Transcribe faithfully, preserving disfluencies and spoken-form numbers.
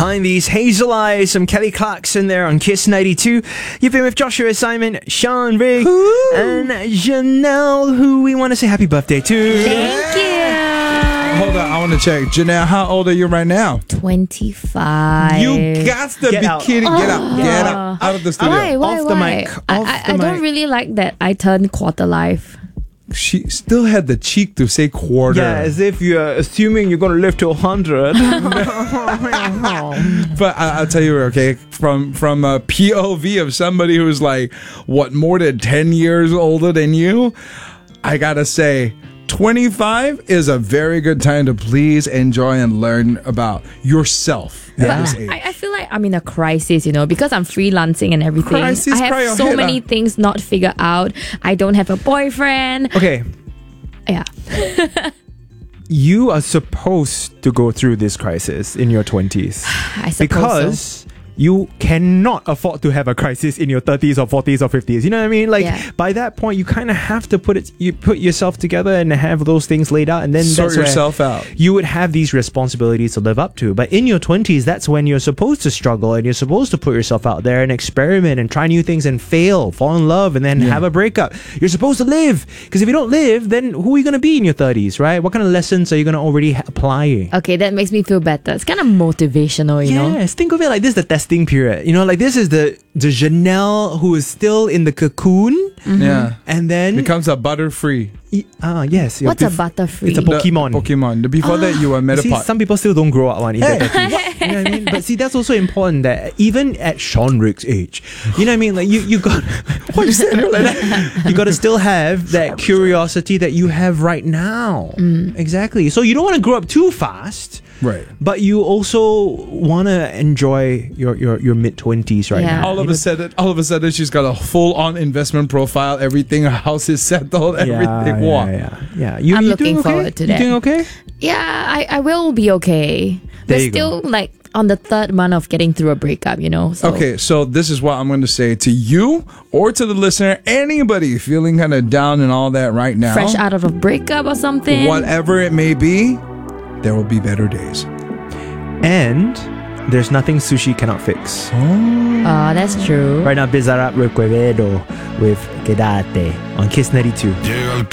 behind these hazel eyes. Some Kelly Clarkson there on Kiss ninety-two. You've been with Joshua, Simon, Sean, Rig, Ooh. and Janelle, who we want to say happy birthday to. Thank you. Hold on, I want to check. Janelle, how old are you right now? twenty-five. You got to Get be out. kidding. Get out. Oh. Get out. Out of the studio. Why? Why? Off the why? mic. I, Off I, the I don't mic. really like that I turned quarter life. She still had the cheek to say quarter. Yeah, as if you're assuming you're going to live to one hundred. But I, I'll tell you, okay, from from a P O V of somebody who's like, what, more than ten years older than you, I gotta say, twenty-five is a very good time to please enjoy and learn about yourself at Yeah. this age. I, I feel like I'm in a crisis, you know, because I'm freelancing and everything. Crisis, I cry have your so head many out. things not figured out. I don't have a boyfriend. Okay, Yeah. you are supposed to go through this crisis in your twenties. I suppose Because so. you cannot afford to have a crisis in your thirties or forties or fifties. You know what I mean? Like, Yeah. by that point, you kind of have to put it, you put yourself together and have those things laid out, and then Sort that's where yourself out. you would have these responsibilities to live up to. But in your twenties, that's when you're supposed to struggle and you're supposed to put yourself out there and experiment and try new things and fail, fall in love, and then Yeah. have a breakup. You're supposed to live, because if you don't live, then who are you going to be in your thirties, right? What kind of lessons are you going to already ha- apply? Okay, that makes me feel better. It's kind of motivational, you know? Yes, think of it like this: the testing period. You know, like this is the the Janelle who is still in the cocoon, Yeah. and then Becomes a butterfree. Y- ah yes. you're What's a bef- butterfree? It's a The Pokemon. Pokemon. The- Before that, you were You see, Metapod. some people still don't grow up one in Hey. their thirties. You know what I mean? But see, that's also important that even at Sean Rick's age, you know what I mean? Like you, you got what you said like that. You got to still have that curiosity that you have right now. Exactly. So you don't want to grow up too fast. Right. But you also want to enjoy your, your, your mid twenties right Yeah. now. All of a sudden, all of a sudden, she's got a full-on investment profile. Everything, her house is settled. Everything. yeah, Wow. yeah, yeah. You, I'm you looking doing okay? forward to You that. doing okay? Yeah, I, I will be okay. There We're you still like on the third month of getting through a breakup, you know? So. Okay, so this is what I'm going to say to you or to the listener, anybody feeling kind of down and all that right now. Fresh out of a breakup or something. Whatever it may be, there will be better days. And there's nothing sushi cannot fix. Oh, that's true. Right now, Bizarrap with Quevedo with Quedate on Kiss ninety-two. Llega el